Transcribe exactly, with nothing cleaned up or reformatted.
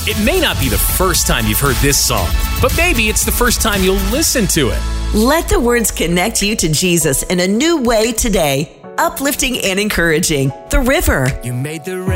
It may not be the first time you've heard this song, but maybe it's the first time you'll listen to it. Let the words connect you to Jesus in a new way today. Uplifting and encouraging. The River. You made the